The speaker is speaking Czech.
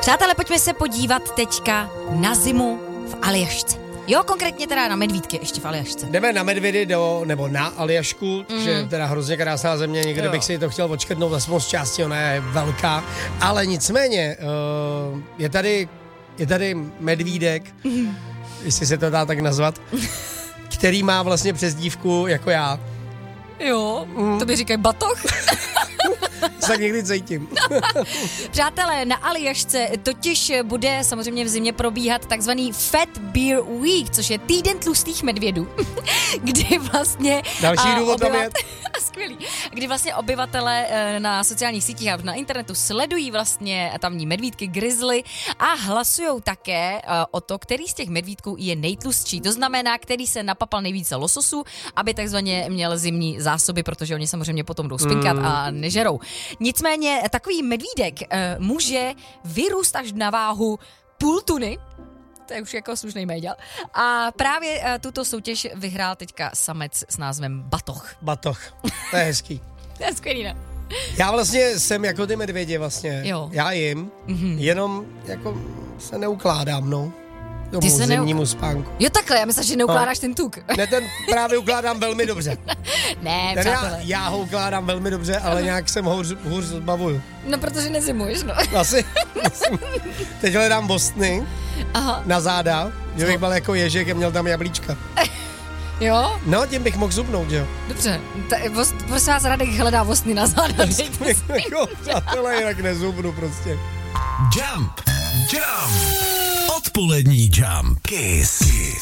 Přátelé, pojďme se podívat teďka na zimu v Aljašce. Jo, konkrétně teda na medvídky ještě v Aljašce. Jdeme na medvědy nebo na Aljašku, že je teda hrozně krásná země, někde bych si to chtěl odškrtnout aspoň z části, ona je velká, ale nicméně je tady medvídek, jestli se to dá tak nazvat, který má vlastně přezdívku jako já. Jo, to by říkají batoh. Tak někdy cítím. Přátelé, na Aljašce totiž bude samozřejmě v zimě probíhat takzvaný Fat Bear Week, což je týden tlustých medvědů, kdy vlastně... Další důvod tam je. Skvělý. Kdy vlastně obyvatele na sociálních sítích a na internetu sledují vlastně tamní medvídky, grizzly a hlasujou také o to, který z těch medvídků je nejtlustší. To znamená, který se napapal nejvíce lososů, aby takzvaně měl zimní zásoby, protože oni samozřejmě potom jdou spinkat a nežerou. Nicméně takový medvídek může vyrůst až na váhu půl tuny. To je už jako slušnej méďal. A právě tuto soutěž vyhrál teďka samec s názvem Batoh. Batoh, to je hezký. To je skvělý, ne? Já vlastně jsem jako ty medvědi vlastně. Jo. Já jim, jenom jako se neukládám, no. Tomu zimnímu spánku. Jo takhle, já myslím, že neukládáš ten tuk. Ne, ten právě ukládám velmi dobře. Ne, já ho ukládám velmi dobře, ale nějak jsem hůř zbavuju. No, protože nezimuješ, no. Asi. Teď hledám bostny na záda, že bych byl jako ježek a měl tam jablíčka. Jo? No, tím bych mohl zubnout, že jo. Dobře, prosím vás, Radek hledá vostny na záda. Jako, přátelé, jinak nezubnu prostě. Jump. Odpolední Jump. Kiss.